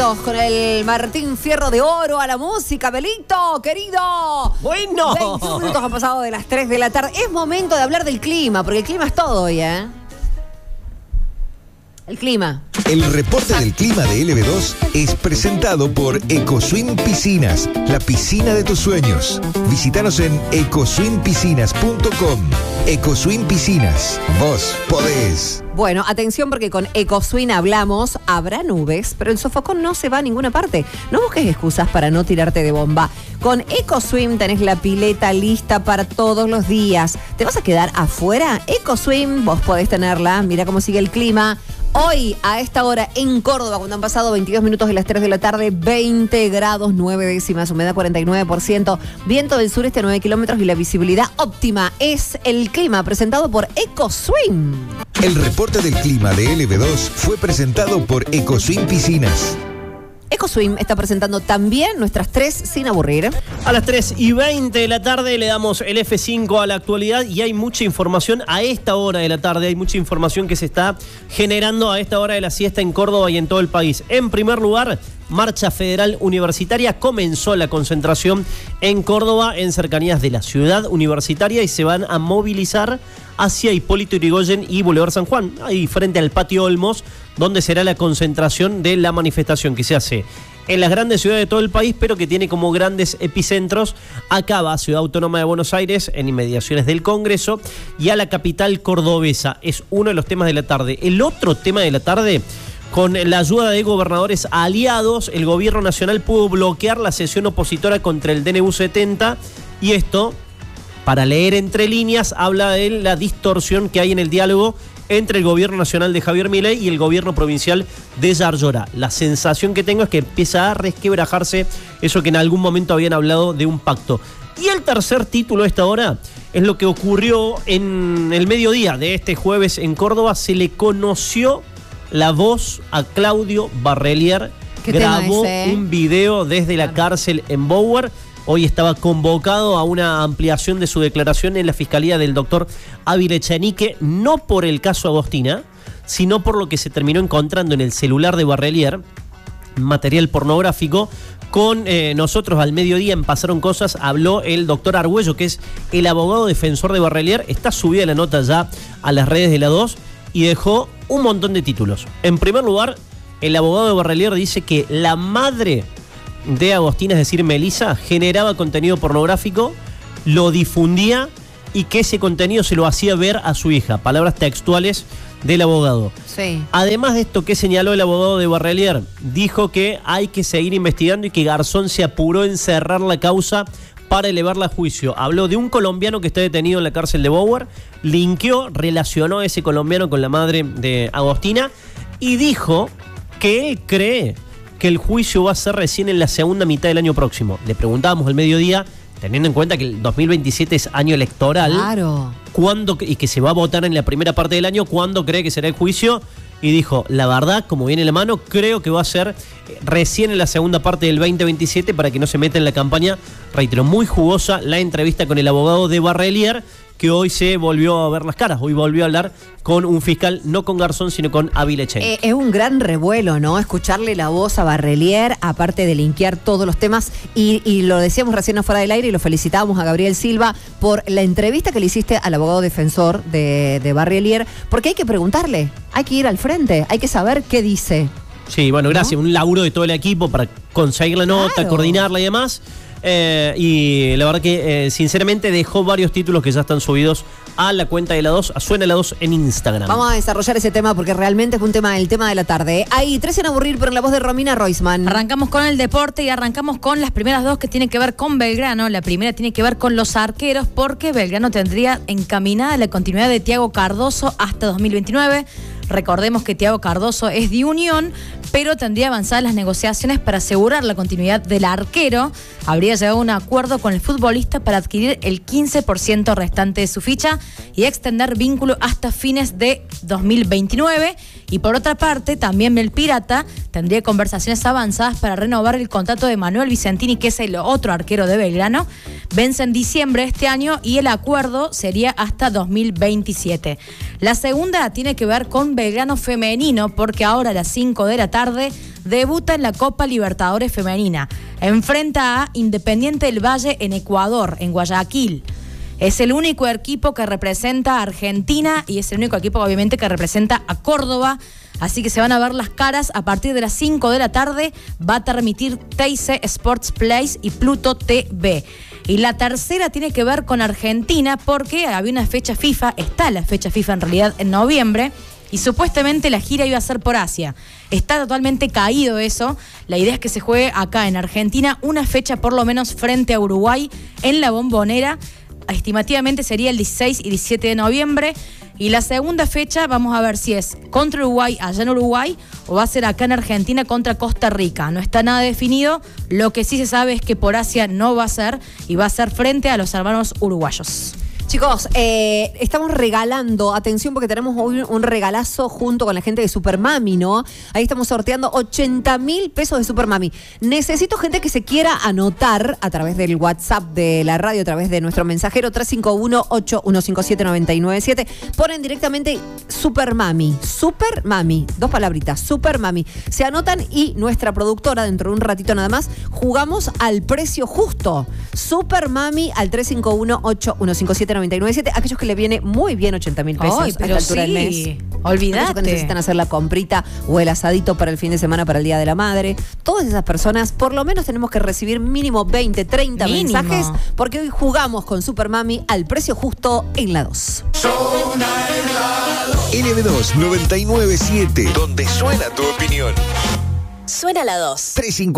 minutitos con el Martín Fierro de Oro a la música. Belito, querido. Bueno. 21 minutos han pasado de las 3 de la tarde. Es momento de hablar del clima, porque el clima es todo hoy, ¿eh? El clima. El reporte del clima de LB2 es presentado por EcoSwim Piscinas, la piscina de tus sueños. Visítanos en ecoswimpiscinas.com. EcoSwim Piscinas, vos podés. Bueno, atención porque con EcoSwim hablamos, habrá nubes, pero el sofocón no se va a ninguna parte. No busques excusas para no tirarte de bomba. Con EcoSwim tenés la pileta lista para todos los días. ¿Te vas a quedar afuera? EcoSwim, vos podés tenerla. Mira cómo sigue el clima. Hoy, a esta hora, en Córdoba, cuando han pasado 22 minutos de las 3 de la tarde, 20 grados 9 décimas, humedad 49%, viento del sureste 9 kilómetros y la visibilidad óptima. Es el clima presentado por EcoSwim. El reporte del clima de LB2 fue presentado por EcoSwim Piscinas. EcoSwim está presentando también nuestras 3 sin aburrir. A las 3:20 de la tarde le damos el F5 a la actualidad y hay mucha información a esta hora de la tarde. Hay mucha información que se está generando a esta hora de la siesta en Córdoba y en todo el país. En primer lugar, Marcha Federal Universitaria. Comenzó la concentración en Córdoba, en cercanías de la ciudad universitaria, y se van a movilizar hacia Hipólito Yrigoyen y Boulevard San Juan, ahí frente al Patio Olmos, donde será la concentración de la manifestación que se hace en las grandes ciudades de todo el país, pero que tiene como grandes epicentros acá va Ciudad Autónoma de Buenos Aires, en inmediaciones del Congreso, y a la capital cordobesa. Es uno de los temas de la tarde. El otro tema de la tarde, con la ayuda de gobernadores aliados, el gobierno nacional pudo bloquear la sesión opositora contra el DNU 70, y esto, para leer entre líneas, habla de la distorsión que hay en el diálogo entre el gobierno nacional de Javier Milei y el gobierno provincial de Yarlora. La sensación que tengo es que empieza a resquebrajarse eso que en algún momento habían hablado de un pacto. Y el tercer título a esta hora es lo que ocurrió en el mediodía de este jueves en Córdoba. Se le conoció la voz a Claudio Barrelier. Grabó un video desde la cárcel en Bower. Hoy estaba convocado a una ampliación de su declaración en la fiscalía del doctor Ávila Echenique, no por el caso Agostina, sino por lo que se terminó encontrando en el celular de Barrelier, material pornográfico. Con nosotros al mediodía en Pasaron Cosas habló el doctor Argüello, que es el abogado defensor de Barrelier. Está subida la nota ya a las redes de la 2 y dejó un montón de títulos. En primer lugar, el abogado de Barrelier dice que la madre de Agostina, es decir, Melissa, generaba contenido pornográfico, lo difundía y que ese contenido se lo hacía ver a su hija. Palabras textuales del abogado. Sí. Además de esto que señaló el abogado de Barrelier, dijo que hay que seguir investigando y que Garzón se apuró en cerrar la causa para elevarla a juicio. Habló de un colombiano que está detenido en la cárcel de Bower, linkeó, relacionó a ese colombiano con la madre de Agostina y dijo que él cree que el juicio va a ser recién en la segunda mitad del año próximo. Le preguntábamos al mediodía, teniendo en cuenta que el 2027 es año electoral, claro, ¿cuándo, y que se va a votar en la primera parte del año, cuándo cree que será el juicio? Y dijo, la verdad, como viene la mano, creo que va a ser recién en la segunda parte del 2027 para que no se meta en la campaña. Reitero, muy jugosa la entrevista con el abogado de Barrelier, que hoy se volvió a ver las caras. Hoy volvió a hablar con un fiscal, no con Garzón, sino con Ávila Echenique. Es un gran revuelo, ¿no? Escucharle la voz a Barrelier, aparte de linkear todos los temas. Y lo decíamos recién afuera del aire y lo felicitábamos a Gabriel Silva por la entrevista que le hiciste al abogado defensor de Barrelier, porque hay que preguntarle, hay que ir al frente, hay que saber qué dice. Sí, bueno, gracias. ¿No? Un laburo de todo el equipo para conseguir la nota, claro, coordinarla y demás. Y la verdad que sinceramente dejó varios títulos que ya están subidos a la cuenta de la 2, a Suena la 2 en Instagram. Vamos a desarrollar ese tema porque realmente es un tema, el tema de la tarde. Hay 3 sin aburrir, pero en la voz de Romina Roisman. Arrancamos con el deporte y arrancamos con las primeras 2 que tienen que ver con Belgrano. La primera tiene que ver con los arqueros, porque Belgrano tendría encaminada la continuidad de Thiago Cardoso hasta 2029. Recordemos que Thiago Cardoso es de Unión, pero tendría avanzadas las negociaciones para asegurar la continuidad del arquero. Habría llegado a un acuerdo con el futbolista para adquirir el 15% restante de su ficha y extender vínculo hasta fines de 2029. Y por otra parte, también el Pirata tendría conversaciones avanzadas para renovar el contrato de Manuel Vicentini, que es el otro arquero de Belgrano. Vence en diciembre de este año y el acuerdo sería hasta 2027. La segunda tiene que ver con Belgrano femenino, porque ahora a las 5 de la tarde debuta en la Copa Libertadores Femenina. Enfrenta a Independiente del Valle en Ecuador, en Guayaquil. Es el único equipo que representa a Argentina y es el único equipo, obviamente, que representa a Córdoba. Así que se van a ver las caras a partir de las 5 de la tarde. Va a transmitir TIC Sports Place y Pluto TV. Y la tercera tiene que ver con Argentina porque había una fecha FIFA, está la fecha FIFA en realidad en noviembre, y supuestamente la gira iba a ser por Asia. Está totalmente caído eso. La idea es que se juegue acá en Argentina una fecha por lo menos frente a Uruguay en la Bombonera. Estimativamente sería el 16 y 17 de noviembre. Y la segunda fecha vamos a ver si es contra Uruguay allá en Uruguay o va a ser acá en Argentina contra Costa Rica. No está nada definido. Lo que sí se sabe es que por Asia no va a ser y va a ser frente a los hermanos uruguayos. Chicos, estamos regalando, atención porque tenemos hoy un regalazo junto con la gente de Supermami, ¿no? Ahí estamos sorteando 80.000 pesos de Supermami. Necesito gente que se quiera anotar a través del WhatsApp de la radio, a través de nuestro mensajero 351-8157-997. Ponen directamente Supermami, 2 palabritas, Supermami. Se anotan y nuestra productora, dentro de un ratito nada más, jugamos al precio justo. Supermami al 351-8157-997. Aquellos que le viene muy bien 80.000 pesos a esta altura del mes. Olvídate. Aquellos que necesitan hacer la comprita o el asadito para el fin de semana, para el Día de la Madre. Todas esas personas, por lo menos tenemos que recibir mínimo 20, 30 mensajes, porque hoy jugamos con Supermami al precio justo en la 2. LB2 997, donde suena tu opinión. Suena la 2. 350